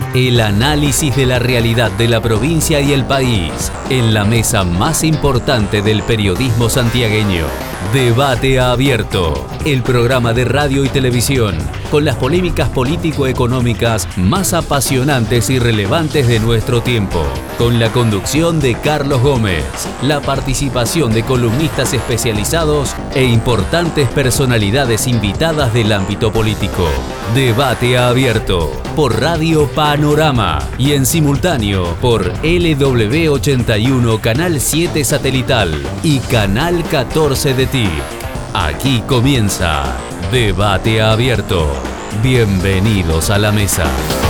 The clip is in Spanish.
El análisis de la realidad de la provincia y el país en la mesa más importante del periodismo santiagueño. Debate Abierto, el programa de radio y televisión con las polémicas político-económicas más apasionantes y relevantes de nuestro tiempo. Con la conducción de Carlos Gómez, la participación de columnistas especializados e importantes personalidades invitadas del ámbito político. Debate Abierto por Radio Panorama y en simultáneo por LW81 Canal 7 Satelital y Canal 14 de TIC. Aquí comienza Debate Abierto. Bienvenidos a la mesa.